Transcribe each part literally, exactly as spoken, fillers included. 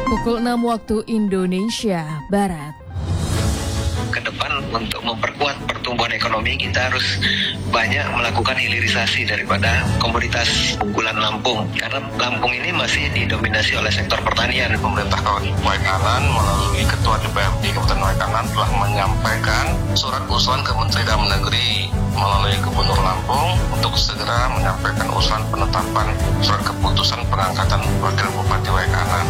Pukul enam waktu Indonesia Barat. Ke depan untuk memperkuat pertumbuhan ekonomi kita harus banyak melakukan hilirisasi daripada komoditas unggulan Lampung, karena Lampung ini masih didominasi oleh sektor pertanian. Pemerintah Kabupaten Waikanan melalui Ketua D P R D Kabupaten Waikanan telah menyampaikan surat usulan ke Menteri Dalam Negeri melalui Gubernur Lampung untuk segera menyampaikan usulan penetapan surat keputusan pengangkatan Wakil Bupati Waikanan.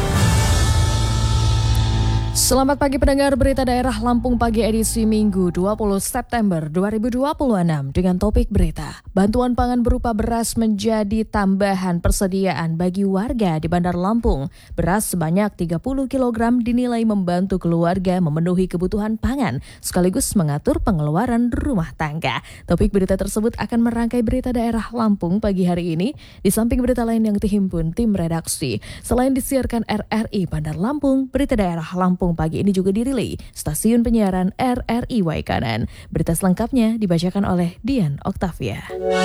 Selamat pagi pendengar berita daerah Lampung Pagi edisi Minggu dua puluh September dua ribu dua puluh enam dengan topik berita. Bantuan pangan berupa beras menjadi tambahan persediaan bagi warga di Bandar Lampung. Beras sebanyak tiga puluh kilogram dinilai membantu keluarga memenuhi kebutuhan pangan sekaligus mengatur pengeluaran rumah tangga. Topik berita tersebut akan merangkai berita daerah Lampung pagi hari ini di samping berita lain yang dihimpun tim redaksi. Selain disiarkan R R I Bandar Lampung, berita daerah Lampung pagi ini juga dirilai stasiun penyiaran R R I Waikanan. Berita selengkapnya dibacakan oleh Dian Oktavia.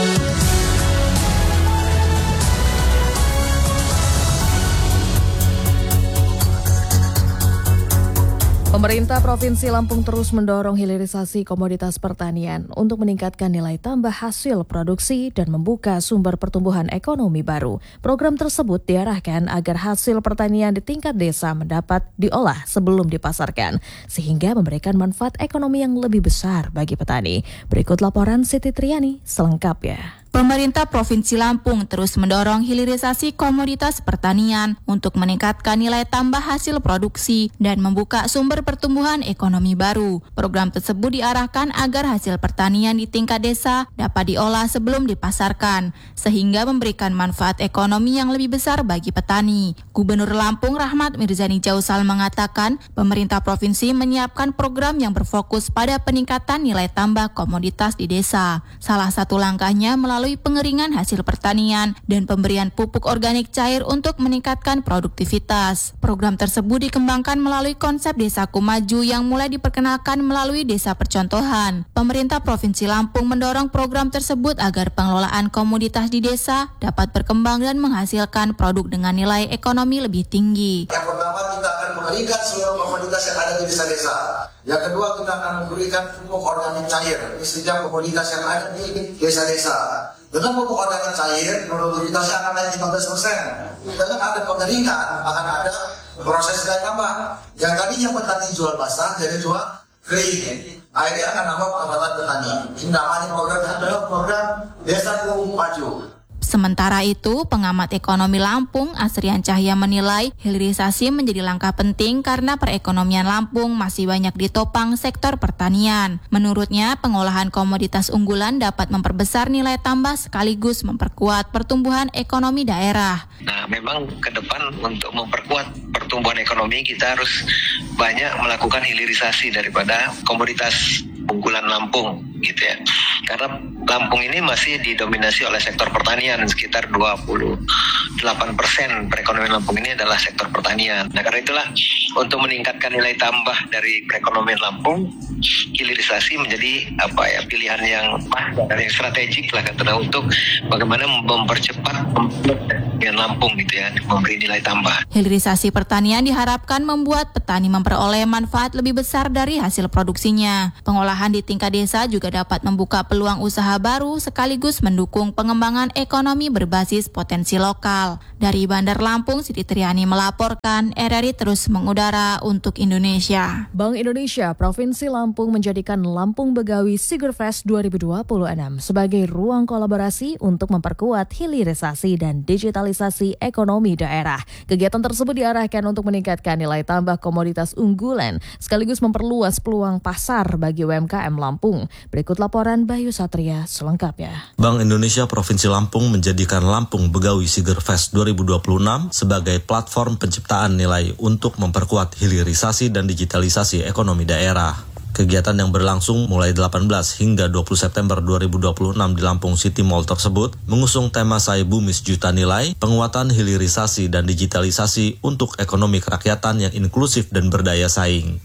Pemerintah Provinsi Lampung terus mendorong hilirisasi komoditas pertanian untuk meningkatkan nilai tambah hasil produksi dan membuka sumber pertumbuhan ekonomi baru. Program tersebut diarahkan agar hasil pertanian di tingkat desa mendapat diolah sebelum dipasarkan, sehingga memberikan manfaat ekonomi yang lebih besar bagi petani. Berikut laporan Siti Triani selengkapnya. Pemerintah Provinsi Lampung terus mendorong hilirisasi komoditas pertanian untuk meningkatkan nilai tambah hasil produksi dan membuka sumber pertumbuhan ekonomi baru. Program tersebut diarahkan agar hasil pertanian di tingkat desa dapat diolah sebelum dipasarkan, sehingga memberikan manfaat ekonomi yang lebih besar bagi petani. Gubernur Lampung Rahmat Mirzani Jausal mengatakan, pemerintah provinsi menyiapkan program yang berfokus pada peningkatan nilai tambah komoditas di desa. Salah satu langkahnya melalui melalui pengeringan hasil pertanian dan pemberian pupuk organik cair untuk meningkatkan produktivitas. Program tersebut dikembangkan melalui konsep Desaku Maju yang mulai diperkenalkan melalui desa percontohan. Pemerintah Provinsi Lampung mendorong program tersebut agar pengelolaan komoditas di desa dapat berkembang dan menghasilkan produk dengan nilai ekonomi lebih tinggi. Yang pertama, kita akan mengeringkan seluruh komoditas yang ada di desa-desa. Yang kedua, kita akan memberikan pupuk organik cair di setiap komoditas yang ada di desa-desa. Dengan pupuk organik cair, produktivitasnya akan naik lima belas persen. Dengan ada pengeringan, akan ada proses nilai tambah. Yang tadinya petani jual basah, jadi jual kering. Akhirnya akan nambah pendapatan petani. Ini namanya program adalah program Desaku Maju. Sementara itu, pengamat ekonomi Lampung, Asrian Cahya menilai hilirisasi menjadi langkah penting karena perekonomian Lampung masih banyak ditopang sektor pertanian. Menurutnya, pengolahan komoditas unggulan dapat memperbesar nilai tambah sekaligus memperkuat pertumbuhan ekonomi daerah. Nah, memang ke depan untuk memperkuat pertumbuhan ekonomi kita harus banyak melakukan hilirisasi daripada komoditas unggulan Lampung, gitu ya. Karena Lampung ini masih didominasi oleh sektor pertanian, sekitar dua puluh delapan persen perekonomian Lampung ini adalah sektor pertanian. Nah, karena itulah untuk meningkatkan nilai tambah dari perekonomian Lampung, hilirisasi menjadi apa ya pilihan yang pas dan yang strategik lah kata untuk bagaimana mempercepat perekonomian Lampung gitu ya, memberi nilai tambah. Hilirisasi pertanian diharapkan membuat petani memperoleh manfaat lebih besar dari hasil produksinya. Pengolahan di tingkat desa juga dapat membuka peluang usaha baru sekaligus mendukung pengembangan ekonomi berbasis potensi lokal. Dari Bandar Lampung, Siti Triani melaporkan, R R I terus mengudara untuk Indonesia. Bank Indonesia Provinsi Lampung menjadikan Lampung Begawi Sigurfest dua ribu dua puluh enam sebagai ruang kolaborasi untuk memperkuat hilirisasi dan digitalisasi ekonomi daerah. Kegiatan tersebut diarahkan untuk meningkatkan nilai tambah komoditas unggulan sekaligus memperluas peluang pasar bagi U M K M Lampung. Berikut laporan Bayu Satria selengkapnya. Bank Indonesia Provinsi Lampung menjadikan Lampung Begawi Sigurfest dua ribu dua puluh enam sebagai platform penciptaan nilai untuk memperkuat hilirisasi dan digitalisasi ekonomi daerah. Kegiatan yang berlangsung mulai delapan belas hingga dua puluh September dua ribu dua puluh enam di Lampung City Mall tersebut mengusung tema Saya Bumi Sejuta Nilai, penguatan hilirisasi dan digitalisasi untuk ekonomi kerakyatan yang inklusif dan berdaya saing.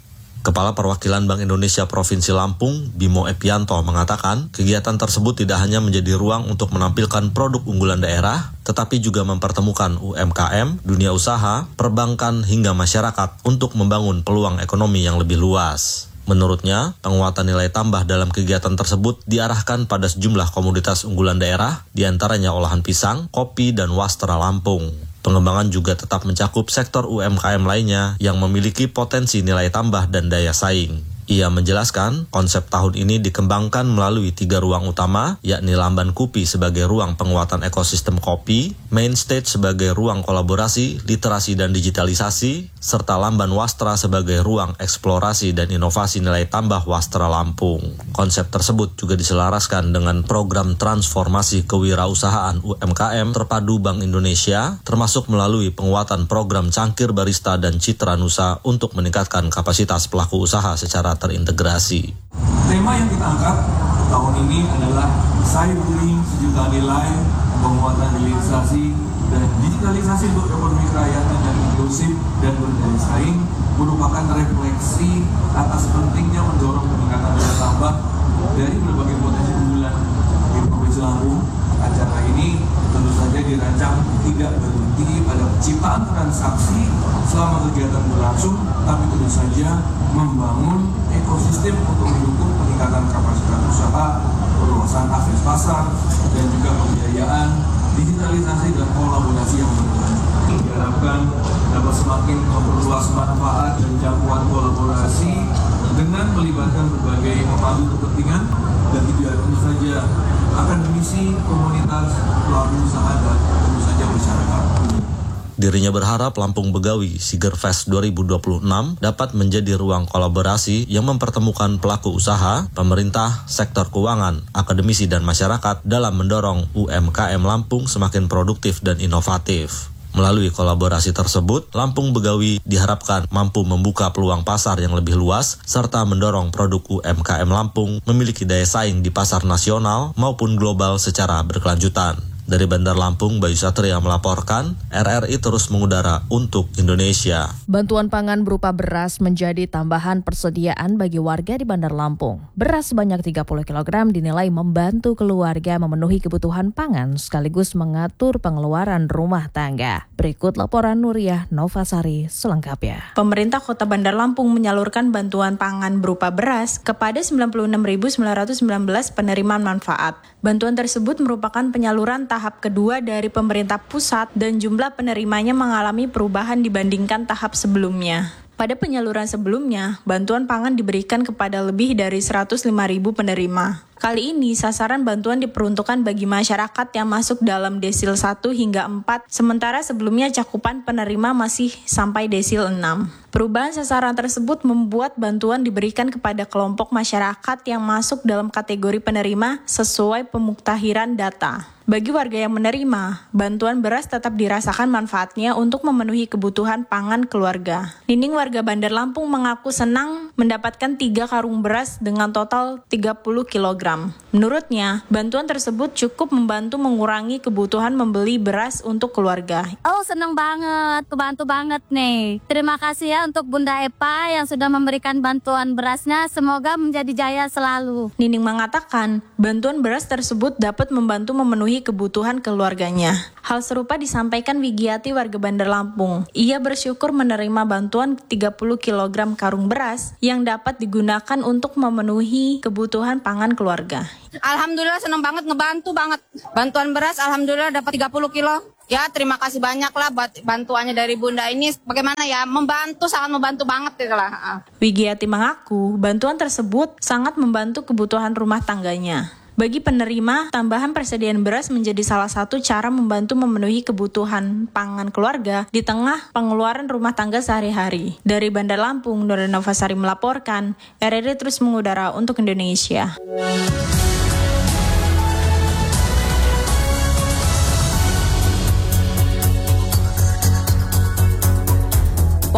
Kepala Perwakilan Bank Indonesia Provinsi Lampung, Bimo Epianto, mengatakan kegiatan tersebut tidak hanya menjadi ruang untuk menampilkan produk unggulan daerah, tetapi juga mempertemukan U M K M, dunia usaha, perbankan, hingga masyarakat untuk membangun peluang ekonomi yang lebih luas. Menurutnya, penguatan nilai tambah dalam kegiatan tersebut diarahkan pada sejumlah komoditas unggulan daerah, diantaranya olahan pisang, kopi, dan wastra Lampung. Pengembangan juga tetap mencakup sektor U M K M lainnya yang memiliki potensi nilai tambah dan daya saing. Ia menjelaskan, konsep tahun ini dikembangkan melalui tiga ruang utama, yakni Lamban Kupi sebagai ruang penguatan ekosistem kopi, Main Stage sebagai ruang kolaborasi, literasi dan digitalisasi, serta Lamban Wastra sebagai ruang eksplorasi dan inovasi nilai tambah Wastra Lampung. Konsep tersebut juga diselaraskan dengan program transformasi kewirausahaan U M K M terpadu Bank Indonesia, termasuk melalui penguatan program Cangkir Barista dan Citra Nusa untuk meningkatkan kapasitas pelaku usaha secara terintegrasi. Tema yang kita angkat tahun ini adalah cyberbullying sejuta nilai, penguatan hilirisasi dan digitalisasi untuk ekonomi kerakyatan dan inklusif dan berdaya saing merupakan refleksi atas pentingnya mendorong peningkatan nilai tambah dari berbagai potensi unggulan di Provinsi Lampung. Acara ini tentu saja dirancang tidak berhenti pada penciptaan transaksi selama kegiatan berlangsung, tapi tentu saja membangun ekosistem untuk mendukung peningkatan kapasitas usaha, perluasan akses pasar, dan juga pembiayaan, digitalisasi dan kolaborasi yang berkelanjutan. Diharapkan dapat semakin memperluas manfaat dan jangkauan kolaborasi dengan melibatkan berbagai pemangku kepentingan dan tidak tentu saja akademisi, komunitas, pelaku usaha dan tentu saja masyarakat. Dirinya berharap Lampung Begawi Sigerfest dua ribu dua puluh enam dapat menjadi ruang kolaborasi yang mempertemukan pelaku usaha, pemerintah, sektor keuangan, akademisi dan masyarakat dalam mendorong U M K M Lampung semakin produktif dan inovatif. Melalui kolaborasi tersebut, Lampung Begawi diharapkan mampu membuka peluang pasar yang lebih luas serta mendorong produk U M K M Lampung memiliki daya saing di pasar nasional maupun global secara berkelanjutan. Dari Bandar Lampung, Bayu Satria melaporkan, R R I terus mengudara untuk Indonesia. Bantuan pangan berupa beras menjadi tambahan persediaan bagi warga di Bandar Lampung. Beras sebanyak tiga puluh kilogram dinilai membantu keluarga memenuhi kebutuhan pangan sekaligus mengatur pengeluaran rumah tangga. Berikut laporan Nuriyah Novasari selengkapnya. Pemerintah Kota Bandar Lampung menyalurkan bantuan pangan berupa beras kepada sembilan puluh enam ribu sembilan ratus sembilan belas penerima manfaat. Bantuan tersebut merupakan penyaluran tahap kedua dari pemerintah pusat dan jumlah penerimanya mengalami perubahan dibandingkan tahap sebelumnya. Pada penyaluran sebelumnya, bantuan pangan diberikan kepada lebih dari seratus lima ribu penerima. Kali ini, sasaran bantuan diperuntukkan bagi masyarakat yang masuk dalam desil satu hingga empat, sementara sebelumnya cakupan penerima masih sampai desil enam. Perubahan sasaran tersebut membuat bantuan diberikan kepada kelompok masyarakat yang masuk dalam kategori penerima sesuai pemuktahiran data. Bagi warga yang menerima, bantuan beras tetap dirasakan manfaatnya untuk memenuhi kebutuhan pangan keluarga. Nining warga Bandar Lampung mengaku senang mendapatkan tiga karung beras dengan total tiga puluh kilogram. Menurutnya, bantuan tersebut cukup membantu mengurangi kebutuhan membeli beras untuk keluarga. Oh, senang banget, kebantu banget nih. Terima kasih ya untuk Bunda Epa yang sudah memberikan bantuan berasnya, semoga menjadi jaya selalu. Nining mengatakan, bantuan beras tersebut dapat membantu memenuhi kebutuhan keluarganya. Hal serupa disampaikan Wigiati warga Bandar Lampung. Ia bersyukur menerima bantuan tiga puluh kilogram karung beras yang dapat digunakan untuk memenuhi kebutuhan pangan keluarga. Alhamdulillah senang banget, ngebantu banget. Bantuan beras alhamdulillah dapat tiga puluh kilo. Ya terima kasih banyak lah buat bantuannya dari Bunda ini. Bagaimana ya, membantu, sangat membantu banget itulah. Wigiati mengaku bantuan tersebut sangat membantu kebutuhan rumah tangganya. Bagi penerima, tambahan persediaan beras menjadi salah satu cara membantu memenuhi kebutuhan pangan keluarga di tengah pengeluaran rumah tangga sehari-hari. Dari Bandar Lampung, Nuriyah Novasari melaporkan, R R I terus mengudara untuk Indonesia.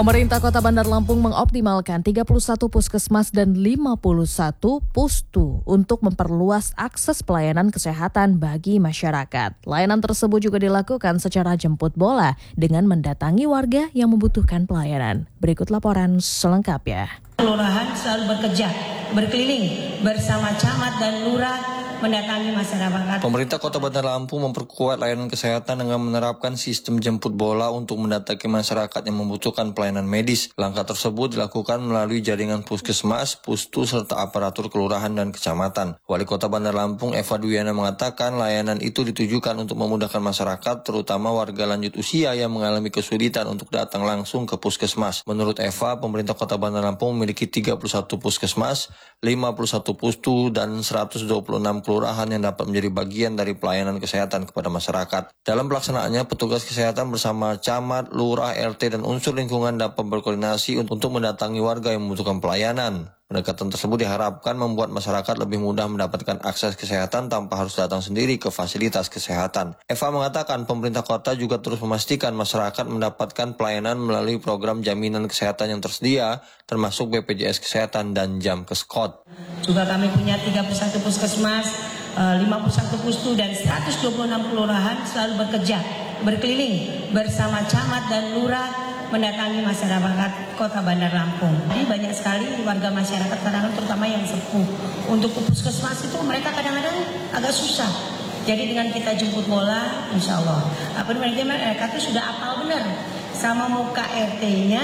Pemerintah Kota Bandar Lampung mengoptimalkan tiga puluh satu puskesmas dan lima puluh satu pustu untuk memperluas akses pelayanan kesehatan bagi masyarakat. Layanan tersebut juga dilakukan secara jemput bola dengan mendatangi warga yang membutuhkan pelayanan. Berikut laporan selengkapnya. Kelurahan selalu bekerja, berkeliling bersama camat dan lurah mendatangi masyarakat. Pemerintah Kota Bandar Lampung memperkuat layanan kesehatan dengan menerapkan sistem jemput bola untuk mendatangi masyarakat yang membutuhkan pelayanan medis. Langkah tersebut dilakukan melalui jaringan puskesmas, pustu, serta aparatur kelurahan dan kecamatan. Wali Kota Bandar Lampung Eva Duyana mengatakan layanan itu ditujukan untuk memudahkan masyarakat, terutama warga lanjut usia yang mengalami kesulitan untuk datang langsung ke puskesmas. Menurut Eva, pemerintah Kota Bandar Lampung memiliki tiga puluh satu puskesmas, lima puluh satu pustu, dan seratus dua puluh enam kelurahan yang dapat menjadi bagian dari pelayanan kesehatan kepada masyarakat. Dalam pelaksanaannya, petugas kesehatan bersama camat, lurah, R T, dan unsur lingkungan dapat berkoordinasi untuk mendatangi warga yang membutuhkan pelayanan. Pendekatan tersebut diharapkan membuat masyarakat lebih mudah mendapatkan akses kesehatan tanpa harus datang sendiri ke fasilitas kesehatan. Eva mengatakan pemerintah kota juga terus memastikan masyarakat mendapatkan pelayanan melalui program jaminan kesehatan yang tersedia, termasuk B P J S Kesehatan dan jam keskot. Juga kami punya tiga puluh satu puskesmas, lima puluh satu pustu, dan seratus dua puluh enam kelurahan selalu bekerja, berkeliling bersama camat dan lurah mendatangi masyarakat Kota Bandar Lampung. Jadi banyak sekali warga masyarakat kadang-kadang terutama yang sepuh. Untuk puskesmas itu mereka kadang-kadang agak susah. Jadi dengan kita jemput bola, insya Allah. Apa namanya, mereka itu sudah apal benar sama muka R T-nya,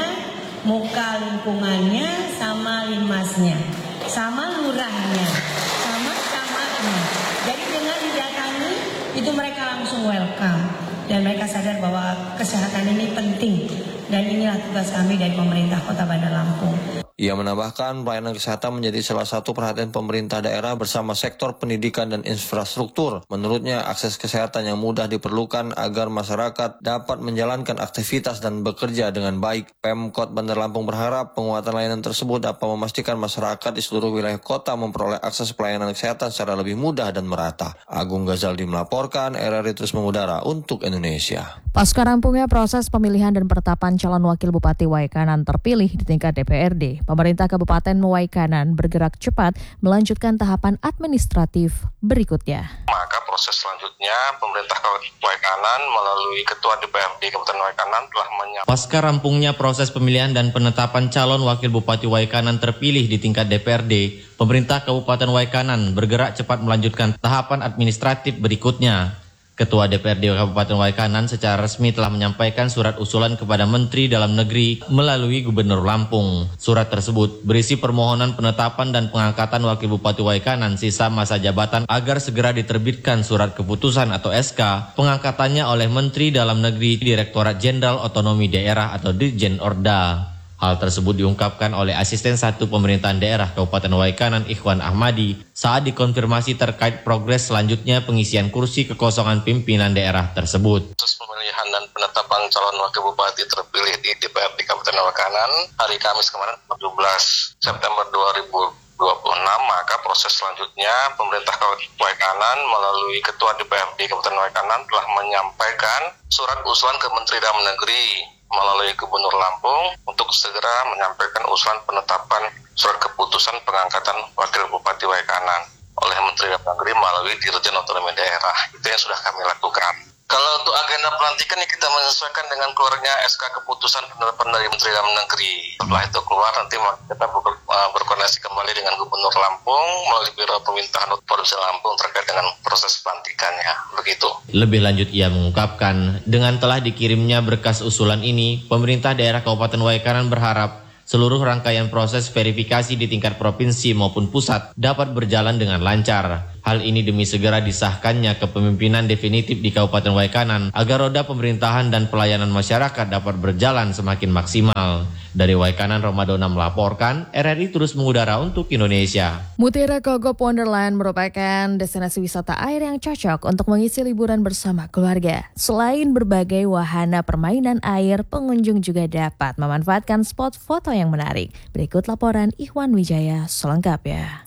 muka lingkungannya, sama limasnya, sama lurahnya, sama camatnya. Jadi dengan didatangi itu mereka langsung welcome dan mereka sadar bahwa kesehatan ini penting. Dan inilah tugas kami dari pemerintah Kota Bandar Lampung. Ia menambahkan pelayanan kesehatan menjadi salah satu perhatian pemerintah daerah bersama sektor pendidikan dan infrastruktur. Menurutnya, akses kesehatan yang mudah diperlukan agar masyarakat dapat menjalankan aktivitas dan bekerja dengan baik. Pemkot Bandar Lampung berharap penguatan layanan tersebut dapat memastikan masyarakat di seluruh wilayah kota memperoleh akses pelayanan kesehatan secara lebih mudah dan merata. Agung Ghazaldi melaporkan, R R I terus mengudara untuk Indonesia. Pasca rampungnya proses pemilihan dan penetapan calon wakil Bupati Waikanan terpilih di tingkat D P R D, pemerintah Kabupaten Waikanan bergerak cepat melanjutkan tahapan administratif berikutnya. Maka proses selanjutnya pemerintah Waikanan melalui Ketua D P R D Kabupaten Waikanan telah menyampaikan. Pasca rampungnya proses pemilihan dan penetapan calon wakil Bupati Waikanan terpilih di tingkat D P R D, pemerintah Kabupaten Waikanan bergerak cepat melanjutkan tahapan administratif berikutnya. Ketua D P R D Kabupaten Waikanan secara resmi telah menyampaikan surat usulan kepada Menteri Dalam Negeri melalui Gubernur Lampung. Surat tersebut berisi permohonan penetapan dan pengangkatan Wakil Bupati Waikanan sisa masa jabatan agar segera diterbitkan surat keputusan atau S K pengangkatannya oleh Menteri Dalam Negeri Direktorat Jenderal Otonomi Daerah atau Dirjen Orda. Hal tersebut diungkapkan oleh Asisten satu Pemerintahan Daerah Kabupaten Waikanan Ikhwan Ahmadi saat dikonfirmasi terkait progres selanjutnya pengisian kursi kekosongan pimpinan daerah tersebut. Proses pemilihan dan penetapan calon wakil bupati terpilih di D P R D Kabupaten Waikanan hari Kamis kemarin tujuh belas September dua ribu dua puluh enam, maka proses selanjutnya pemerintah Kabupaten Waikanan melalui Ketua D P R D Kabupaten Waikanan telah menyampaikan surat usulan ke Menteri Dalam Negeri melalui Gubernur Lampung untuk segera menyampaikan usulan penetapan surat keputusan pengangkatan Wakil Bupati Waikanan oleh Menteri Dalam Negeri melalui Dirjen Otonomi Daerah. Itu yang sudah kami lakukan. Kalau untuk agenda pelantikan ya kita menyesuaikan dengan keluarnya S K keputusan penetapan dari Menteri Dalam Negeri. Setelah itu keluar nanti kita berkoordinasi kembali dengan Gubernur Lampung melalui Biro Pemerintahan Provinsi Lampung terkait dengan proses pelantikannya. Begitu. Lebih lanjut ia mengungkapkan, dengan telah dikirimnya berkas usulan ini, pemerintah daerah Kabupaten Waikanan berharap seluruh rangkaian proses verifikasi di tingkat provinsi maupun pusat dapat berjalan dengan lancar. Hal ini demi segera disahkannya kepemimpinan definitif di Kabupaten Waikanan agar roda pemerintahan dan pelayanan masyarakat dapat berjalan semakin maksimal. Dari Waikanan, Romadona melaporkan, R R I terus mengudara untuk Indonesia. Mutiara Kogop Wonderland merupakan destinasi wisata air yang cocok untuk mengisi liburan bersama keluarga. Selain berbagai wahana permainan air, pengunjung juga dapat memanfaatkan spot foto yang menarik. Berikut laporan Ikhwan Wijaya selengkapnya.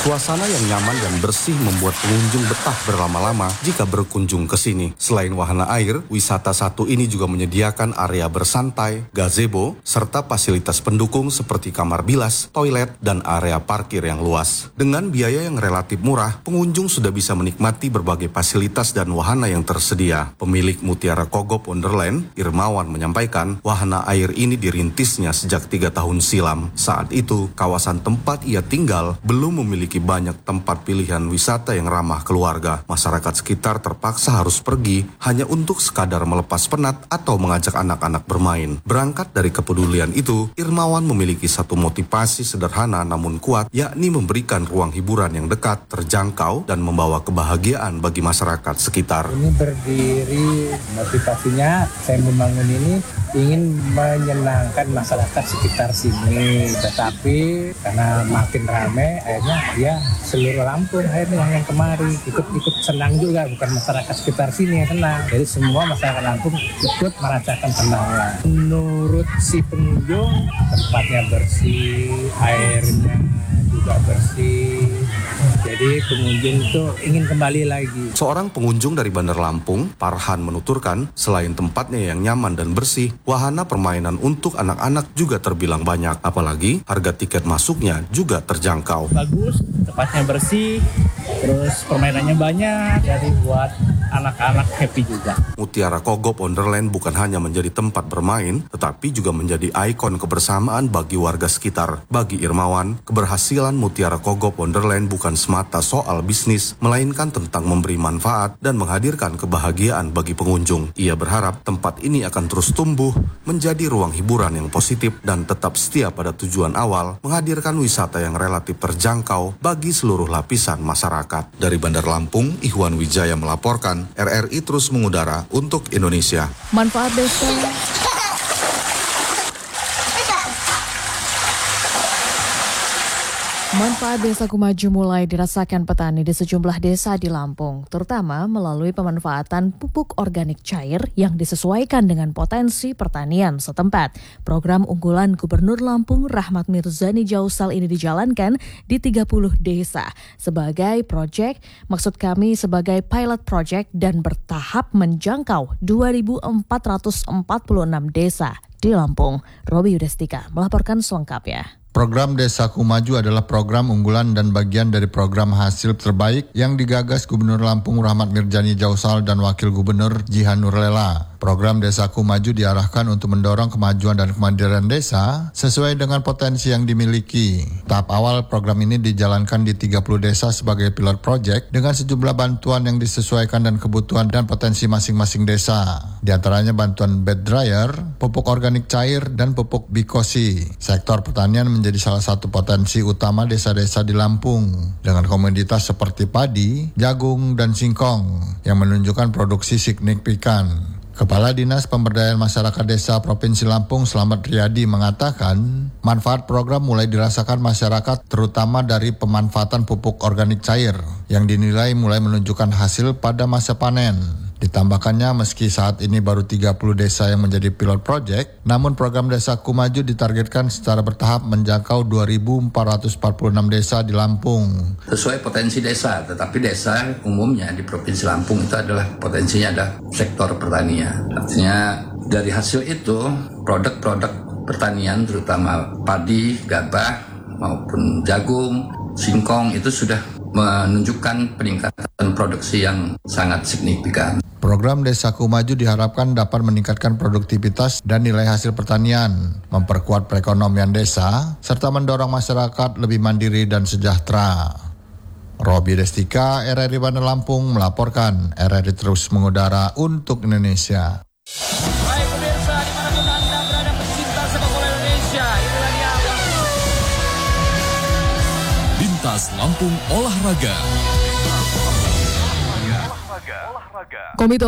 Suasana yang nyaman dan bersih membuat pengunjung betah berlama-lama jika berkunjung ke sini. Selain wahana air, wisata satu ini juga menyediakan area bersantai, gazebo, serta fasilitas pendukung seperti kamar bilas, toilet, dan area parkir yang luas. Dengan biaya yang relatif murah, pengunjung sudah bisa menikmati berbagai fasilitas dan wahana yang tersedia. Pemilik Mutiara Kogop Wonderland, Irmawan, menyampaikan wahana air ini dirintisnya sejak tiga tahun silam. Saat itu, kawasan tempat ia tinggal belum memiliki banyak tempat pilihan wisata yang ramah keluarga. Masyarakat sekitar terpaksa harus pergi hanya untuk sekadar melepas penat atau mengajak anak-anak bermain. Berangkat dari kepedulian itu, Irmawan memiliki satu motivasi sederhana namun kuat, yakni memberikan ruang hiburan yang dekat, terjangkau, dan membawa kebahagiaan bagi masyarakat sekitar. Ini berdiri, motivasinya saya membangun ini ingin menyenangkan masyarakat sekitar sini, tetapi karena makin ramai akhirnya ya seluruh Lampung akhirnya yang kemari ikut-ikut senang juga, bukan masyarakat sekitar sini yang senang, jadi semua masyarakat Lampung ikut merasakan senangnya. Menurut si pengunjung, tempatnya bersih, airnya juga bersih, jadi pengunjung itu ingin kembali lagi. Seorang pengunjung dari Bandar Lampung, Parhan, menuturkan selain tempatnya yang nyaman dan bersih, wahana permainan untuk anak-anak juga terbilang banyak. Apalagi harga tiket masuknya juga terjangkau. Bagus, tempatnya bersih, terus permainannya banyak, jadi buat anak-anak happy juga. Mutiara Kogop Wonderland bukan hanya menjadi tempat bermain, tetapi juga menjadi ikon kebersamaan bagi warga sekitar. Bagi Irmawan, keberhasilan Mutiara Kogop Wonderland bukan semata soal bisnis, melainkan tentang memberi manfaat dan menghadirkan kebahagiaan bagi pengunjung. Ia berharap tempat ini akan terus tumbuh menjadi ruang hiburan yang positif dan tetap setia pada tujuan awal, menghadirkan wisata yang relatif terjangkau bagi seluruh lapisan masyarakat. Dari Bandar Lampung, Ihwan Wijaya melaporkan, R R I terus mengudara untuk Indonesia. Manfaat desa. Manfaat Desaku Maju mulai dirasakan petani di sejumlah desa di Lampung, terutama melalui pemanfaatan pupuk organik cair yang disesuaikan dengan potensi pertanian setempat. Program unggulan Gubernur Lampung Rahmat Mirzani Jausal ini dijalankan di tiga puluh desa sebagai proyek, maksud kami sebagai pilot project, dan bertahap menjangkau dua ribu empat ratus empat puluh enam desa di Lampung. Robi Yudestika melaporkan selengkapnya. Program Desaku Maju adalah program unggulan dan bagian dari program hasil terbaik yang digagas Gubernur Lampung Rahmat Mirzani Jausal dan Wakil Gubernur Jihan Nurlela. Program Desaku Maju diarahkan untuk mendorong kemajuan dan kemandirian desa sesuai dengan potensi yang dimiliki. Tahap awal program ini dijalankan di tiga puluh desa sebagai pilot project dengan sejumlah bantuan yang disesuaikan dan kebutuhan dan potensi masing-masing desa. Di antaranya bantuan bed dryer, pupuk organik cair, dan pupuk bikosi. Sektor pertanian menjadi salah satu potensi utama desa-desa di Lampung dengan komoditas seperti padi, jagung, dan singkong yang menunjukkan produksi signifikan. Kepala Dinas Pemberdayaan Masyarakat Desa Provinsi Lampung Slamet Riyadi mengatakan manfaat program mulai dirasakan masyarakat terutama dari pemanfaatan pupuk organik cair yang dinilai mulai menunjukkan hasil pada masa panen. Ditambahkannya meski saat ini baru tiga puluh desa yang menjadi pilot project, namun program Desaku Maju ditargetkan secara bertahap menjangkau dua ribu empat ratus empat puluh enam desa di Lampung. Sesuai potensi desa, tetapi desa umumnya di Provinsi Lampung itu adalah potensinya ada sektor pertanian. Artinya dari hasil itu produk-produk pertanian terutama padi, gabah maupun jagung, singkong itu sudah menunjukkan peningkatan produksi yang sangat signifikan. Program Desaku Maju diharapkan dapat meningkatkan produktivitas dan nilai hasil pertanian, memperkuat perekonomian desa, serta mendorong masyarakat lebih mandiri dan sejahtera. Robi Destika, R R I Bandar Lampung melaporkan. R R I terus mengudara untuk Indonesia. Baik pemirsa, dimanapun Anda berada pecinta sepak bola Indonesia, inilah dia Bintas Lampung Olahraga. Komite